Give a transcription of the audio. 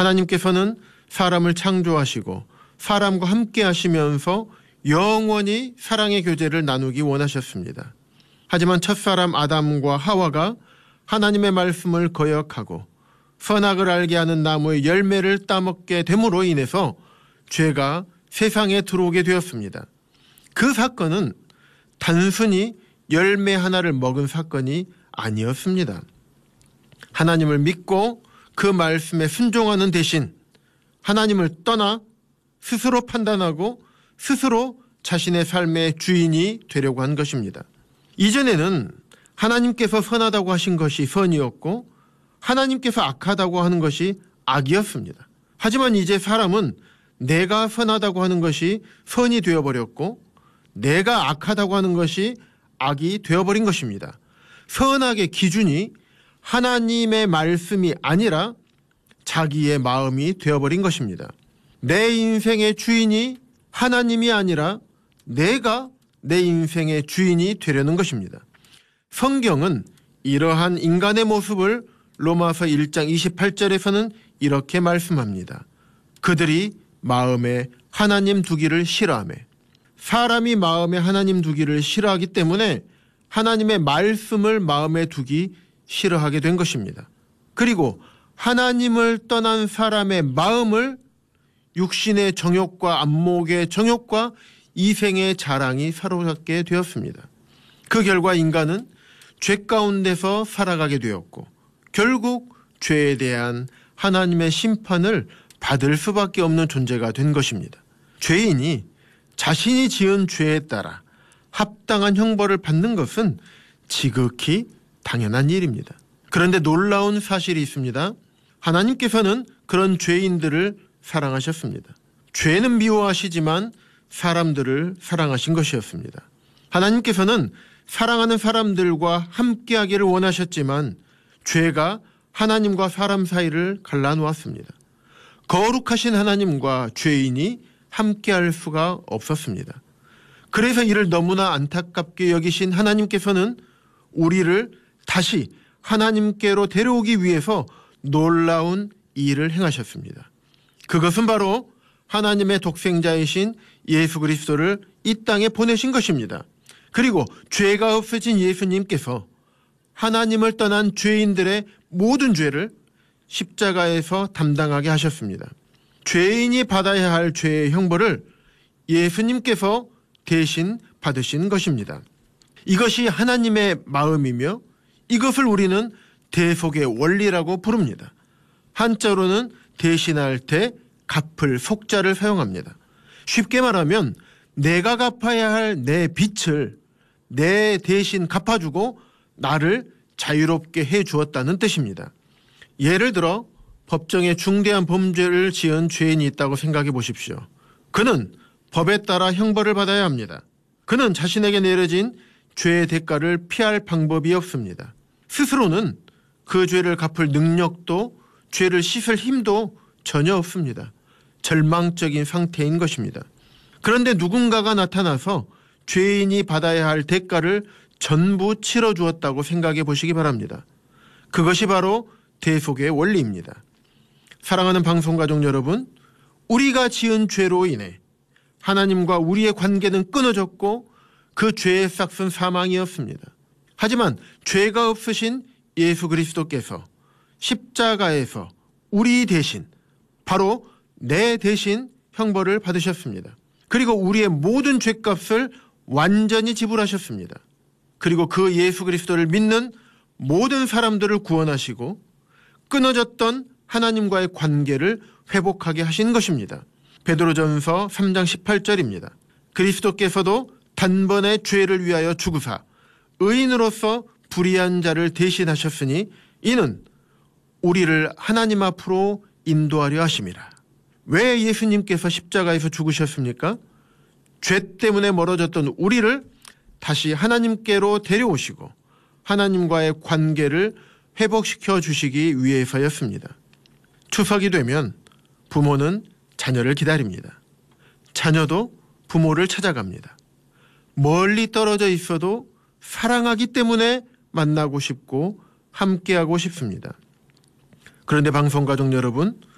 하나님께서는 사람을 창조하시고 사람과 함께 하시면서 영원히 사랑의 교제를 나누기 원하셨습니다. 하지만 첫사람 아담과 하와가 하나님의 말씀을 거역하고 선악을 알게 하는 나무의 열매를 따먹게 됨으로 인해서 죄가 세상에 들어오게 되었습니다. 그 사건은 단순히 열매 하나를 먹은 사건이 아니었습니다. 하나님을 믿고 그 말씀에 순종하는 대신 하나님을 떠나 스스로 판단하고 스스로 자신의 삶의 주인이 되려고 한 것입니다. 이전에는 하나님께서 선하다고 하신 것이 선이었고 하나님께서 악하다고 하는 것이 악이었습니다. 하지만 이제 사람은 내가 선하다고 하는 것이 선이 되어버렸고 내가 악하다고 하는 것이 악이 되어버린 것입니다. 선악의 기준이 하나님의 말씀이 아니라 자기의 마음이 되어버린 것입니다. 내 인생의 주인이 하나님이 아니라 내가 내 인생의 주인이 되려는 것입니다. 성경은 이러한 인간의 모습을 로마서 1장 28절에서는 이렇게 말씀합니다. 그들이 마음에 하나님 두기를 싫어하며, 사람이 마음에 하나님 두기를 싫어하기 때문에 하나님의 말씀을 마음에 두기 싫어하게 된 것입니다. 그리고 하나님을 떠난 사람의 마음을 육신의 정욕과 안목의 정욕과 이생의 자랑이 사로잡게 되었습니다. 그 결과 인간은 죄 가운데서 살아가게 되었고 결국 죄에 대한 하나님의 심판을 받을 수밖에 없는 존재가 된 것입니다. 죄인이 자신이 지은 죄에 따라 합당한 형벌을 받는 것은 지극히 당연한 일입니다. 그런데 놀라운 사실이 있습니다. 하나님께서는 그런 죄인들을 사랑하셨습니다. 죄는 미워하시지만 사람들을 사랑하신 것이었습니다. 하나님께서는 사랑하는 사람들과 함께하기를 원하셨지만 죄가 하나님과 사람 사이를 갈라놓았습니다. 거룩하신 하나님과 죄인이 함께할 수가 없었습니다. 그래서 이를 너무나 안타깝게 여기신 하나님께서는 우리를 다시 하나님께로 데려오기 위해서 놀라운 일을 행하셨습니다. 그것은 바로 하나님의 독생자이신 예수 그리스도를 이 땅에 보내신 것입니다. 그리고 죄가 없어진 예수님께서 하나님을 떠난 죄인들의 모든 죄를 십자가에서 담당하게 하셨습니다. 죄인이 받아야 할 죄의 형벌을 예수님께서 대신 받으신 것입니다. 이것이 하나님의 마음이며 이것을 우리는 대속의 원리라고 부릅니다. 한자로는 대신할 때 갚을 속자를 사용합니다. 쉽게 말하면 내가 갚아야 할 내 빚을 내 대신 갚아주고 나를 자유롭게 해주었다는 뜻입니다. 예를 들어 법정에 중대한 범죄를 지은 죄인이 있다고 생각해 보십시오. 그는 법에 따라 형벌을 받아야 합니다. 그는 자신에게 내려진 죄의 대가를 피할 방법이 없습니다. 스스로는 그 죄를 갚을 능력도 죄를 씻을 힘도 전혀 없습니다. 절망적인 상태인 것입니다. 그런데 누군가가 나타나서 죄인이 받아야 할 대가를 전부 치러주었다고 생각해 보시기 바랍니다. 그것이 바로 대속의 원리입니다. 사랑하는 방송가족 여러분, 우리가 지은 죄로 인해 하나님과 우리의 관계는 끊어졌고 그 죄의 싹은 사망이었습니다. 하지만 죄가 없으신 예수 그리스도께서 십자가에서 우리 대신, 바로 내 대신 형벌을 받으셨습니다. 그리고 우리의 모든 죄값을 완전히 지불하셨습니다. 그리고 그 예수 그리스도를 믿는 모든 사람들을 구원하시고 끊어졌던 하나님과의 관계를 회복하게 하신 것입니다. 베드로전서 3장 18절입니다. 그리스도께서도 단번에 죄를 위하여 죽으사 의인으로서 불의한 자를 대신하셨으니 이는 우리를 하나님 앞으로 인도하려 하심이라. 왜 예수님께서 십자가에서 죽으셨습니까? 죄 때문에 멀어졌던 우리를 다시 하나님께로 데려오시고 하나님과의 관계를 회복시켜 주시기 위해서였습니다. 추석이 되면 부모는 자녀를 기다립니다. 자녀도 부모를 찾아갑니다. 멀리 떨어져 있어도 사랑하기 때문에 만나고 싶고 함께하고 싶습니다. 그런데 방송가족 여러분,